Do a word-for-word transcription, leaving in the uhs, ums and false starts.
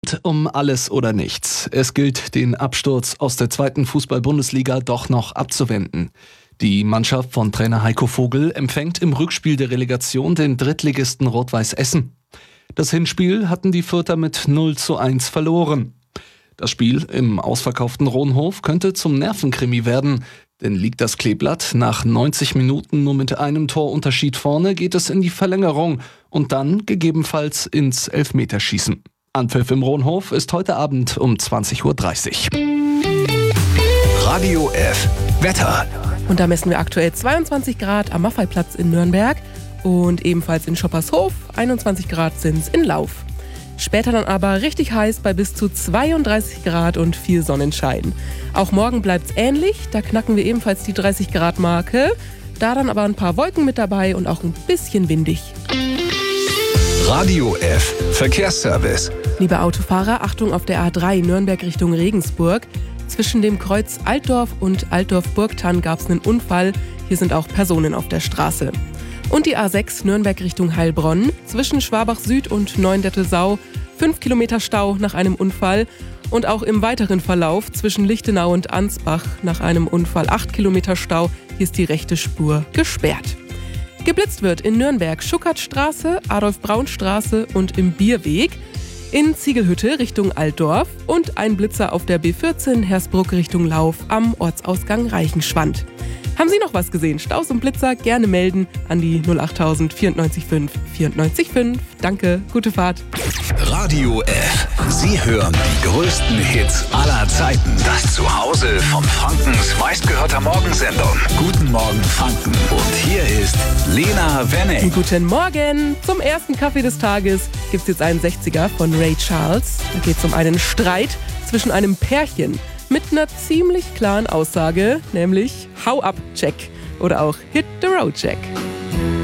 geht um alles oder nichts. Es gilt, den Absturz aus der zweiten Fußball-Bundesliga doch noch abzuwenden. Die Mannschaft von Trainer Heiko Vogel empfängt im Rückspiel der Relegation den Drittligisten Rot-Weiß Essen. Das Hinspiel hatten die Fürther mit null zu eins verloren. Das Spiel im ausverkauften Rohnhof könnte zum Nervenkrimi werden. Denn liegt das Kleeblatt nach neunzig Minuten nur mit einem Torunterschied vorne, geht es in die Verlängerung und dann gegebenenfalls ins Elfmeterschießen. Anpfiff im Rohnhof ist heute Abend um zwanzig Uhr dreißig. Radio F. Wetter. Und da messen wir aktuell zweiundzwanzig Grad am Maffeiplatz in Nürnberg und ebenfalls in Schoppershof, einundzwanzig Grad sind es in Lauf. Später dann aber richtig heiß bei bis zu zweiunddreißig Grad und viel Sonnenschein. Auch morgen bleibt es ähnlich, da knacken wir ebenfalls die dreißig Grad Marke. Da dann aber ein paar Wolken mit dabei und auch ein bisschen windig. Radio F. Verkehrsservice. Liebe Autofahrer, Achtung auf der A drei Nürnberg Richtung Regensburg. Zwischen dem Kreuz Altdorf und Altdorf-Burgthann gab es einen Unfall. Hier sind auch Personen auf der Straße. Und die A sechs Nürnberg Richtung Heilbronn. Zwischen Schwabach Süd und Neundettelsau. Fünf Kilometer Stau nach einem Unfall. Und auch im weiteren Verlauf zwischen Lichtenau und Ansbach nach einem Unfall. Acht Kilometer Stau. Hier ist die rechte Spur gesperrt. Geblitzt wird in Nürnberg Schuckertstraße, Adolf-Braun-Straße und im Bierweg. In Ziegelhütte Richtung Altdorf und ein Blitzer auf der B vierzehn Hersbruck Richtung Lauf am Ortsausgang Reichenschwand. Haben Sie noch was gesehen? Staus und Blitzer gerne melden an die null acht null null vierundneunzig fünf vierundneunzig fünf. Danke, gute Fahrt. Radio F. Sie hören die größten Hits aller Zeiten. Das Zuhause von Frankens meistgehörter Morgensendung. Guten Morgen Franken. Und hier ist Lena Wenning. Guten Morgen. Zum ersten Kaffee des Tages gibt's jetzt einen sechziger von Ray Charles. Da geht's um einen Streit zwischen einem Pärchen mit einer ziemlich klaren Aussage, nämlich Hau ab, Jack. Oder auch Hit the Road, Jack.